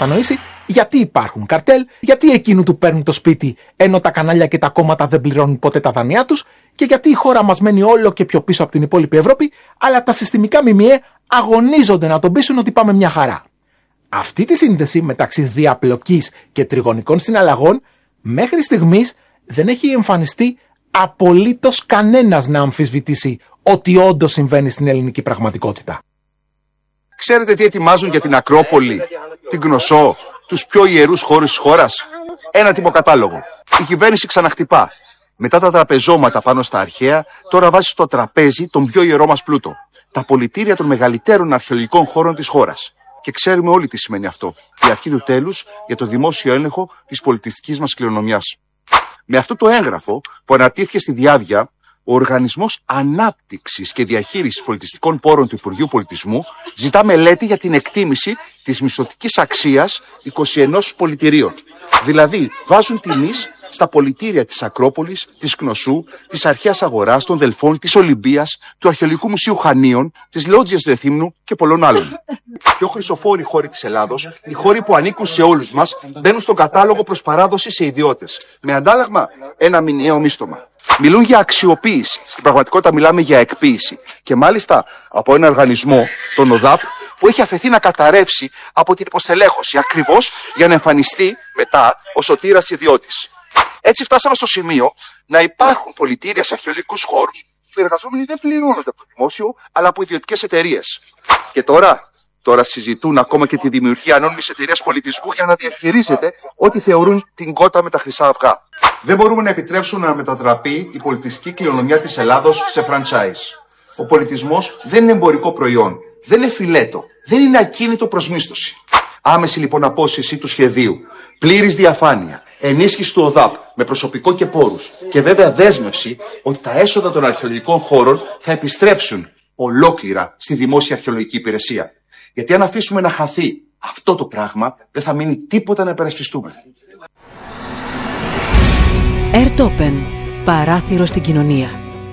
κατανοήσει γιατί υπάρχουν καρτέλ, γιατί εκείνου του παίρνουν το σπίτι ενώ τα κανάλια και τα κόμματα δεν πληρώνουν ποτέ τα δάνειά τους και γιατί η χώρα μας μένει όλο και πιο πίσω από την υπόλοιπη Ευρώπη, αλλά τα συστημικά ΜΜΕ αγωνίζονται να τον πείσουν ότι πάμε μια χαρά. Αυτή τη σύνδεση μεταξύ διαπλοκής και τριγωνικών συναλλαγών μέχρι στιγμής δεν έχει εμφανιστεί απολύτως κανένας να αμφισβητήσει ότι όντως συμβαίνει στην ελληνική πραγματικότητα. Ξέρετε τι ετοιμάζουν για την Ακρόπολη, την Κνωσό, τους πιο ιερούς χώρους της χώρας? Ένα τιμοκατάλογο. Η κυβέρνηση ξαναχτυπά. Μετά τα τραπεζώματα πάνω στα αρχαία, τώρα βάζει στο τραπέζι τον πιο ιερό μας πλούτο. Τα πολιτήρια των μεγαλύτερων αρχαιολογικών χώρων της χώρας. Και ξέρουμε όλοι τι σημαίνει αυτό. Η αρχή του τέλους για το δημόσιο έλεγχο της πολιτιστικής μας κληρονομιάς. Με αυτό το έγγραφο που αναρτήθηκε στη Διάβια, ο Οργανισμός Ανάπτυξης και Διαχείρισης Πολιτιστικών Πόρων του Υπουργείου Πολιτισμού ζητά μελέτη για την εκτίμηση της μισθωτικής αξίας 21 πολιτηρίων. Δηλαδή, βάζουν τιμής στα πολιτήρια της Ακρόπολης, της Κνωσού, της Αρχαίας Αγοράς, των Δελφών, της Ολυμπίας, του Αρχαιολογικού Μουσείου Χανίων, της Λότζιας Ρεθύμνου και πολλών άλλων. Οι πιο χρυσοφόροι χώροι της Ελλάδος, οι χώροι που ανήκουν σε όλους μας, μπαίνουν στον κατάλογο προς παράδοση σε ιδιώτες. Με αντάλλαγμα ένα μηνιαίο μίστομα. Μιλούν για αξιοποίηση. Στην πραγματικότητα μιλάμε για εκποίηση. Και μάλιστα από ένα οργανισμό, τον ΟΔΑΠ, που έχει αφαιθεί να καταρρεύσει από την υποστελέχωση ακριβώς για να εμφανιστεί μετά ο σωτήρας ιδιώτης. Έτσι φτάσαμε στο σημείο να υπάρχουν πολιτήρια σε αρχαιολογικούς χώρους που οι εργαζόμενοι δεν πληρώνονται από το δημόσιο αλλά από ιδιωτικές εταιρείες. Και τώρα συζητούν ακόμα και τη δημιουργία ανώνυμης εταιρείας πολιτισμού για να διαχειρίζεται ό,τι θεωρούν την κότα με τα χρυσά αυγά. Δεν μπορούμε να επιτρέψουμε να μετατραπεί η πολιτιστική κληρονομιά της Ελλάδος σε franchise. Ο πολιτισμός δεν είναι εμπορικό προϊόν, δεν είναι φιλέτο, δεν είναι ακίνητο προς μίσθωση. Άμεση λοιπόν απόσυρση του σχεδίου, πλήρης διαφάνεια, ενίσχυση του ΟΔΑΠ με προσωπικό και πόρους και βέβαια δέσμευση ότι τα έσοδα των αρχαιολογικών χώρων θα επιστρέψουν ολόκληρα στη δημόσια αρχαιολογική υπηρεσία. Γιατί αν αφήσουμε να χαθεί αυτό το πράγμα, δεν θα μείνει τίποτα να υπερασπιστούμε. Airtopen. Παράθυρο στην κοινωνία.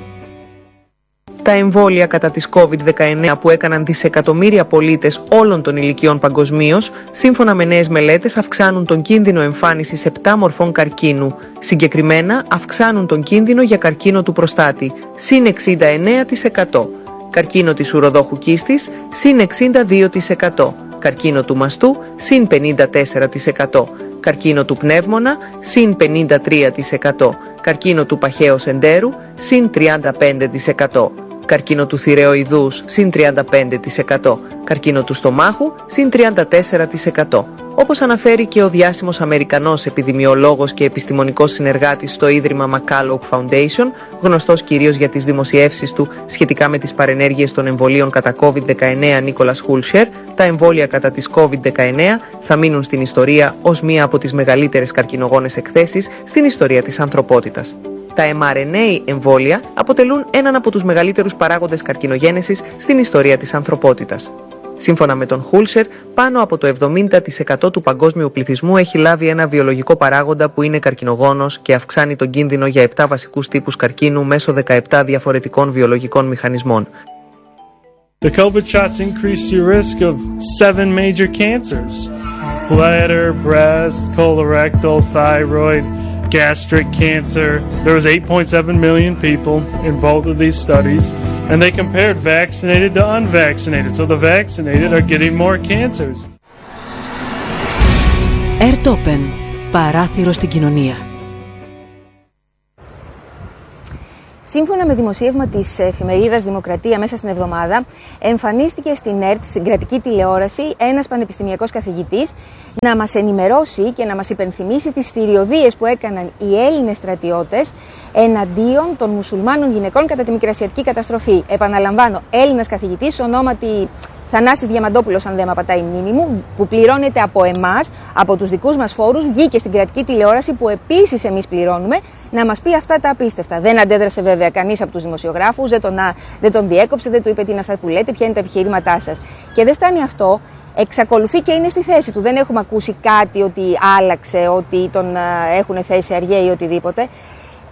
Τα εμβόλια κατά της COVID-19 που έκαναν δισεκατομμύρια πολίτες όλων των ηλικιών παγκοσμίως, σύμφωνα με νέες μελέτες, αυξάνουν τον κίνδυνο εμφάνισης 7 μορφών καρκίνου. Συγκεκριμένα, αυξάνουν τον κίνδυνο για καρκίνο του προστάτη, συν 69%. Καρκίνο της ουροδόχου κίστης, συν 62%. Καρκίνο του μαστού, συν 54%. Καρκίνο του πνεύμονα, συν 53%. Καρκίνο του παχαίου εντέρου, συν 35%. Καρκίνο του θηρεοειδούς, συν 35%. Καρκίνο του στομάχου, συν 34%. Όπως αναφέρει και ο διάσημος Αμερικανός επιδημιολόγος και επιστημονικός συνεργάτης στο Ίδρυμα McCulloch Foundation, γνωστός κυρίως για τις δημοσιεύσεις του σχετικά με τις παρενέργειες των εμβολίων κατά COVID-19 Νίκολας Χούλσερ, τα εμβόλια κατά της COVID-19 θα μείνουν στην ιστορία ως μία από τις μεγαλύτερες καρκινογόνες εκθέσεις στην ιστορία της ανθρωπότητας. Τα mRNA εμβόλια αποτελούν έναν από τους μεγαλύτερους παράγοντες καρκινογένεσης στην ιστορία της ανθρωπότητας. Σύμφωνα με τον Χούλσερ, πάνω από το 70% του παγκόσμιου πληθυσμού έχει λάβει ένα βιολογικό παράγοντα που είναι καρκινογόνος και αυξάνει τον κίνδυνο για 7 βασικούς τύπους καρκίνου μέσω 17 διαφορετικών βιολογικών μηχανισμών. The COVID shots increase your risk of 7 major cancers: bladder, breast, colorectal, thyroid, gastric cancer. There was 8.7 million people in both of these studies, and they compared vaccinated to unvaccinated. So the vaccinated are getting more cancers. Airtopen. Παράθυρο στην κοινωνία. Σύμφωνα με δημοσίευμα της εφημερίδας Δημοκρατία μέσα στην εβδομάδα, εμφανίστηκε στην ΕΡΤ, στην κρατική τηλεόραση, ένας πανεπιστημιακός καθηγητής να μας ενημερώσει και να μας υπενθυμίσει τις θηριωδίες που έκαναν οι Έλληνες στρατιώτες εναντίον των μουσουλμάνων γυναικών κατά τη Μικρασιατική καταστροφή. Επαναλαμβάνω, Έλληνας καθηγητής, ονόματι Θανάσης Διαμαντόπουλος, αν δεν με απατάει η μνήμη μου, που πληρώνεται από εμάς, από τους δικούς μας φόρους, βγήκε στην κρατική τηλεόραση που επίσης εμείς πληρώνουμε, να μας πει αυτά τα απίστευτα. Δεν αντέδρασε βέβαια κανείς από τους δημοσιογράφους, δεν τον διέκοψε, δεν του είπε τι είναι αυτά που λέτε, ποια είναι τα επιχειρήματά σας. Και δεν φτάνει αυτό, εξακολουθεί και είναι στη θέση του. Δεν έχουμε ακούσει κάτι ότι άλλαξε, ότι τον έχουν θέσει αργέ ή οτιδήποτε.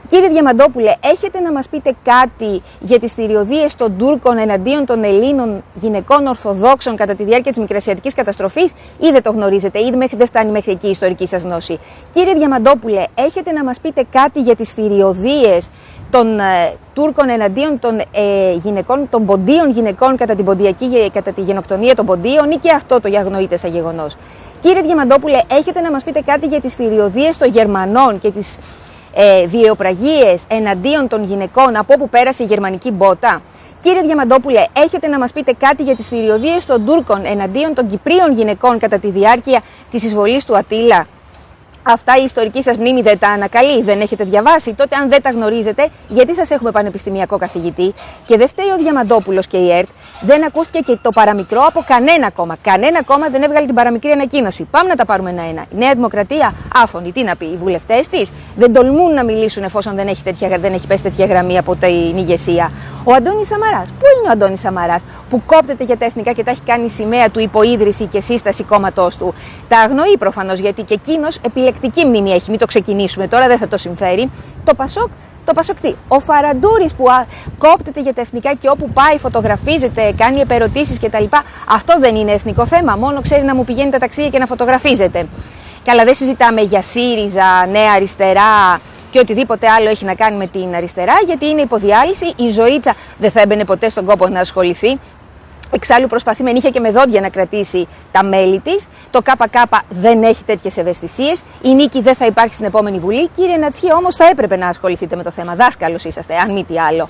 Κύριε Διαμαντόπουλε, έχετε να μας πείτε κάτι για τις θηριωδίες των Τούρκων εναντίον των Ελλήνων γυναικών Ορθοδόξων κατά τη διάρκεια της Μικρασιατικής καταστροφής, ή δεν το γνωρίζετε, ή δεν φτάνει μέχρι εκεί η ιστορική σας γνώση? Κύριε Διαμαντόπουλε, έχετε να μας πείτε κάτι για τις θηριωδίες των Τούρκων εναντίον των γυναικών, των ποντίων γυναικών κατά τη γενοκτονία των ποντίων, ή και αυτό το αγνοείτε σαν γεγονός? Κύριε Διαμαντόπουλε, έχετε να μας πείτε κάτι για τις θηριωδίες των Γερμανών και τις βιαιοπραγίες εναντίον των γυναικών από όπου πέρασε η γερμανική μπότα? Κύριε Διαμαντόπουλε, έχετε να μας πείτε κάτι για τις θηριωδίες των Τούρκων εναντίον των Κυπρίων γυναικών κατά τη διάρκεια της εισβολής του Ατήλα? Αυτά η ιστορική σας μνήμη δεν τα ανακαλεί, δεν έχετε διαβάσει? Τότε, αν δεν τα γνωρίζετε, γιατί σας έχουμε πανεπιστημιακό καθηγητή? Και δεν φταίει ο Διαμαντόπουλος και η ΕΡΤ, δεν ακούστηκε και το παραμικρό από κανένα κόμμα. Κανένα κόμμα δεν έβγαλε την παραμικρή ανακοίνωση. Πάμε να τα πάρουμε ένα-ένα. Η Νέα Δημοκρατία, άφωνη, τι να πει? Οι βουλευτές της δεν τολμούν να μιλήσουν εφόσον δεν έχει πέσει τέτοια γραμμή από την ηγεσία. Ο Αντώνης Σαμαράς. Πού είναι ο Αντώνης Σαμαράς που κόπτεται για τα εθνικά και τα έχει κάνει σημαία του υποίδρυση και σύσταση κόμματός του? Τα αγνοεί προφανώς, γιατί και εκείνος επιλεκτική μνήμη έχει. Μην το ξεκινήσουμε τώρα, δεν θα το συμφέρει. Το Πασόκ. Το Πασοκτή. Ο Φαραντούρης που κόπτεται για τα εθνικά και όπου πάει φωτογραφίζεται, κάνει επερωτήσεις κτλ. Αυτό δεν είναι εθνικό θέμα. Μόνο ξέρει να μου πηγαίνει τα ταξίδια και να φωτογραφίζεται. Καλά, δεν συζητάμε για ΣΥΡΙΖΑ, Νέα Αριστερά και οτιδήποτε άλλο έχει να κάνει με την αριστερά, γιατί είναι υποδιάλυση. Η Ζωήτσα δεν θα έμπαινε ποτέ στον κόπο να ασχοληθεί. Εξάλλου προσπαθεί με νύχια και με δόντια να κρατήσει τα μέλη της. Το ΚΚ δεν έχει τέτοιες ευαισθησίες. Η Νίκη δεν θα υπάρχει στην επόμενη Βουλή. Κύριε Νατσιέ, όμως θα έπρεπε να ασχοληθείτε με το θέμα. Δάσκαλος είσαστε, αν μη τι άλλο.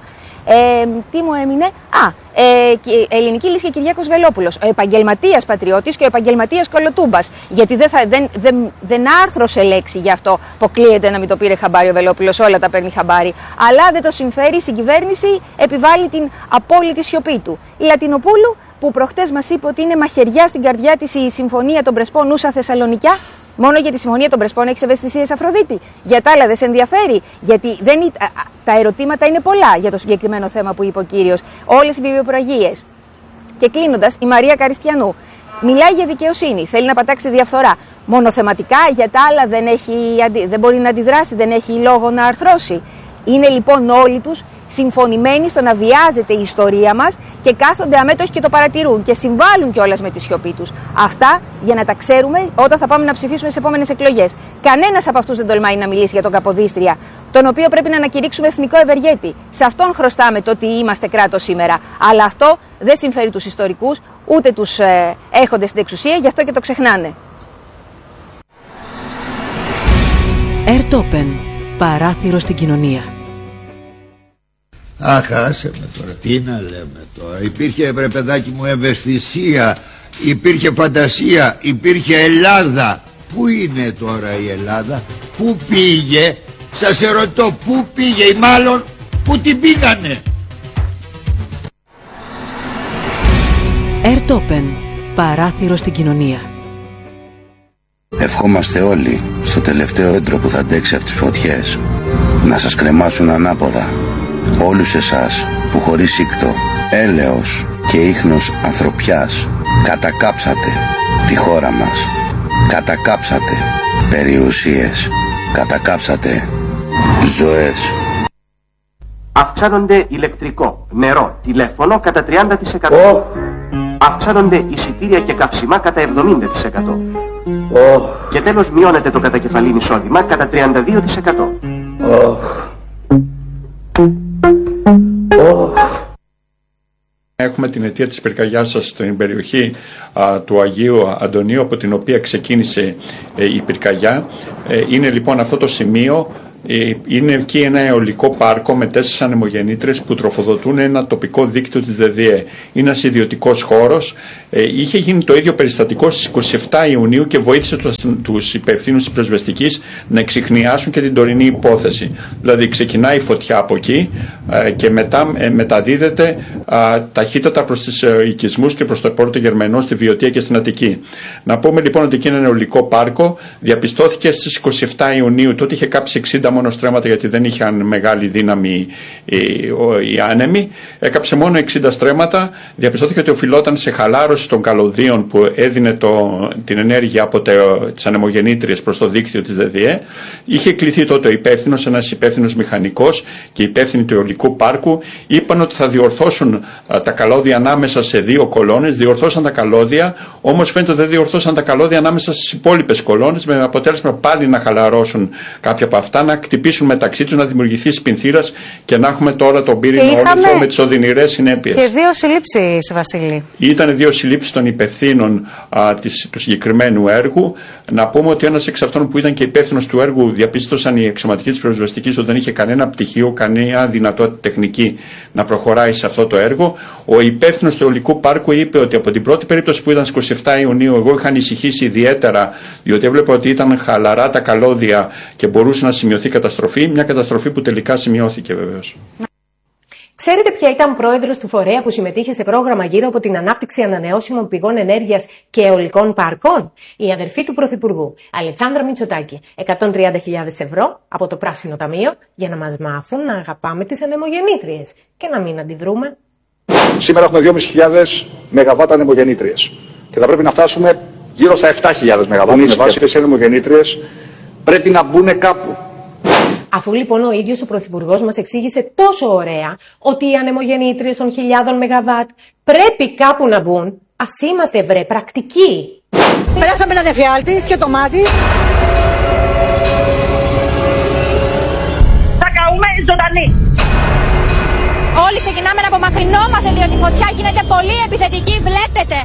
Τι μου έμεινε? Ελληνική Λύση και Κυριάκος Βελόπουλος. Ο επαγγελματίας πατριώτης και ο επαγγελματίας κολοτούμπας. Γιατί δεν άρθρωσε λέξη γι' αυτό. Αποκλείεται να μην το πήρε χαμπάρι ο Βελόπουλος, όλα τα παίρνει χαμπάρι. Αλλά δεν το συμφέρει, η συγκυβέρνηση επιβάλλει την απόλυτη σιωπή του. Η Λατινοπούλου, που προχτές μας είπε ότι είναι μαχαιριά στην καρδιά της η Συμφωνία των Πρεσπών ούσα Θεσσαλονικιά. Μόνο για τη Συμφωνία των Πρεσπών έχεις ευαισθησίες, Αφροδίτη? Για τα άλλα δεν σε ενδιαφέρει? Γιατί τα ερωτήματα είναι πολλά για το συγκεκριμένο θέμα που είπε ο κύριος. Όλες οι βιβλιοπραγίες. Και κλείνοντας, η Μαρία Καριστιανού μιλάει για δικαιοσύνη, θέλει να πατάξει τη διαφθορά. Μονοθεματικά, για τα άλλα δεν μπορεί να αντιδράσει, δεν έχει λόγο να αρθρώσει. Είναι λοιπόν όλοι τους συμφωνημένοι στο να βιάζεται η ιστορία μας και κάθονται αμέτωχοι και το παρατηρούν και συμβάλλουν κιόλας με τη σιωπή τους. Αυτά για να τα ξέρουμε όταν θα πάμε να ψηφίσουμε σε επόμενες εκλογές. Κανένας από αυτούς δεν τολμάει να μιλήσει για τον Καποδίστρια, τον οποίο πρέπει να ανακηρύξουμε εθνικό ευεργέτη. Σε αυτόν χρωστάμε το ότι είμαστε κράτος σήμερα. Αλλά αυτό δεν συμφέρει τους ιστορικούς, ούτε τους έχοντες στην εξουσία, γι' αυτό και το ξεχνάνε. Airtopen. Παράθυρο στην κοινωνία. Αχ, άσε με τώρα, τι να λέμε τώρα. Υπήρχε, βρε παιδάκι μου, ευαισθησία, υπήρχε φαντασία, υπήρχε Ελλάδα. Πού είναι τώρα η Ελλάδα? Πού πήγε? Σας ερωτώ, πού πήγε? Ή μάλλον πού την πήγανε? Airtopen. Παράθυρο στην κοινωνία. Ευχόμαστε όλοι στο τελευταίο έντρο που θα αντέξει αυτές τις φωτιές να σας κρεμάσουν ανάποδα. Όλους εσάς που χωρίς σύκτο, έλεος και ίχνος ανθρωπιάς κατακάψατε τη χώρα μας, κατακάψατε περιουσίες, κατακάψατε ζωές. Αυξάνονται ηλεκτρικό, νερό, τηλέφωνο κατά 30%. Αυξάνονται εισιτήρια και καυσιμά κατά 70%. Και τέλος μειώνεται το κατακεφαλήν εισόδημα κατά 32%. Έχουμε την αιτία της πυρκαγιάς σας στην περιοχή του Αγίου Αντωνίου, από την οποία ξεκίνησε η πυρκαγιά. Είναι λοιπόν αυτό το σημείο. Είναι εκεί ένα αιωλικό πάρκο με 4 ανεμογεννήτρες που τροφοδοτούν ένα τοπικό δίκτυο της ΔΔΕ. Είναι ένας ιδιωτικός χώρος. Είχε γίνει το ίδιο περιστατικό στις 27 Ιουνίου και βοήθησε τους υπευθύνους της πυροσβεστικής να εξιχνιάσουν και την τωρινή υπόθεση. Δηλαδή ξεκινάει η φωτιά από εκεί και μετά μεταδίδεται ταχύτατα προς τις οικισμούς και προς το Πόρτο Γερμενό, στη Βιωτία και στην Αττική. Να πούμε λοιπόν ότι εκεί είναι ένα αιωλικό πάρκο. Διαπιστώθηκε στις 27 Ιουνίου, τότε είχε κάψει 60 μόνο στρέμματα γιατί δεν είχαν μεγάλη δύναμη οι άνεμοι. Έκαψε μόνο 60 στρέμματα. Διαπιστώθηκε ότι οφειλόταν σε χαλάρωση των καλωδίων που έδινε την ενέργεια από τις ανεμογεννήτριες προς το δίκτυο της ΔΔΕ. Είχε κληθεί τότε ο υπεύθυνος, ένας υπεύθυνος μηχανικός και υπεύθυνοι του αιωλικού πάρκου. Είπαν ότι θα διορθώσουν τα καλώδια ανάμεσα σε 2 κολόνες. Διορθώσαν τα καλώδια, όμως φαίνεται ότι δεν διορθώσαν τα καλώδια ανάμεσα στις υπόλοιπες κολόνες, με αποτέλεσμα πάλι να χαλαρώσουν κάποια από αυτά, να χτυπήσουν μεταξύ τους, να δημιουργηθεί σπινθήρας και να έχουμε τώρα τον πύρινο όλυθρο με τις οδυνηρές συνέπειες. Και 2 συλλήψεις, Βασίλη. Ήταν 2 συλλήψεις των υπευθύνων του συγκεκριμένου έργου. Να πούμε ότι ένας εξ αυτών που ήταν και υπεύθυνος του έργου, διαπίστωσαν οι εξωματικοί της πυροσβεστικής ότι δεν είχε κανένα πτυχίο, κανένα δυνατότητα τεχνική να προχωράει σε αυτό το έργο. Ο υπεύθυνος του αιωλικού πάρκου είπε ότι από την πρώτη περίπτωση που ήταν στις 27 Ιουνίου, εγώ είχα ανησυχήσει ιδιαίτερα, διότι έβλεπα ότι ήταν χαλαρά τα καλώδια και μπορούσε να σημειωθεί καταστροφή. Μια καταστροφή που τελικά σημειώθηκε βεβαίως. Ξέρετε ποια ήταν πρόεδρος του φορέα που συμμετείχε σε πρόγραμμα γύρω από την ανάπτυξη ανανεώσιμων πηγών ενέργειας και αιωλικών πάρκων? Η αδερφή του Πρωθυπουργού, Αλεξάνδρα Μητσοτάκη. 130.000 ευρώ από το Πράσινο Ταμείο για να μας μάθουν να αγαπάμε τις ανεμογεννήτριες και να μην αντιδρούμε. Σήμερα έχουμε 2.500 ΜΒ ανεμογεννήτριες και θα πρέπει να φτάσουμε γύρω στα 7.000 ΜΒ. Με βάση αυτές οι ανεμογεννήτριες πρέπει να μπουν κάπου. Αφού λοιπόν ο ίδιος ο Πρωθυπουργός μας εξήγησε τόσο ωραία ότι οι ανεμογεννήτριες των 1.000 ΜΒ πρέπει κάπου να μπουν, ας είμαστε βρε πρακτικοί. Περάσαμε έναν εφιάλτη και το μάτι. Θα καούμε ζωντανοί. Όλοι ξεκινάμε να απομακρυνόμαστε διότι η φωτιά γίνεται πολύ επιθετική, βλέπετε.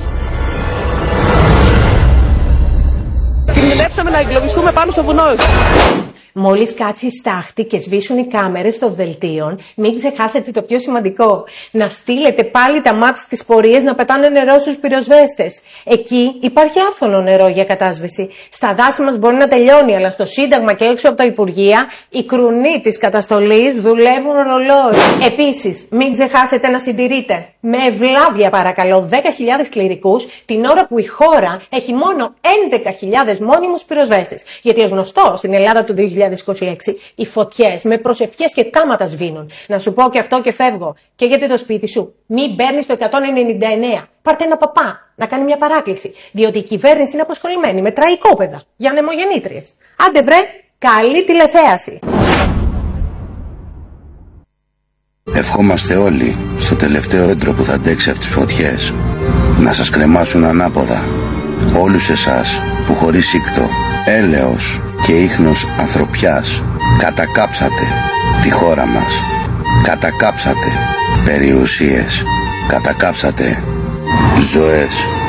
Κινδυνεύσαμε να εγκλωβιστούμε πάνω στο βουνό. Μόλις κάτσει η στάχτη και σβήσουν οι κάμερες των δελτίων, μην ξεχάσετε το πιο σημαντικό. Να στείλετε πάλι τα μάτς στις πορείες να πετάνε νερό στους πυροσβέστες. Εκεί υπάρχει άφθονο νερό για κατάσβεση. Στα δάση μας μπορεί να τελειώνει, αλλά στο Σύνταγμα και έξω από τα Υπουργεία, οι κρουνοί της καταστολής δουλεύουν ρολόι. Επίσης, μην ξεχάσετε να συντηρείτε με ευλάβεια παρακαλώ 10.000 κληρικούς την ώρα που η χώρα έχει μόνο 11.000 μόνιμους πυροσβέστες. Γιατί ως γνωστό, στην Ελλάδα του 2026 οι φωτιές με προσευχές και τάματα σβήνουν. Να σου πω και αυτό και φεύγω. Και γιατί το σπίτι σου μην παίρνεις το 199. Πάρτε ένα παπά να κάνει μια παράκληση. Διότι η κυβέρνηση είναι αποσχολημένη με τραϊκόπαιδα για ανεμογεννήτριες. Άντε βρε, καλή τηλεθέαση. Ευχόμαστε όλοι στο τελευταίο δέντρο που θα αντέξει αυτές τις φωτιές να σας κρεμάσουν ανάποδα. Όλους εσάς που χωρίς σύκτο, έλεος και ίχνος ανθρωπιάς κατακάψατε τη χώρα μας. Κατακάψατε περιουσίες. Κατακάψατε ζωές.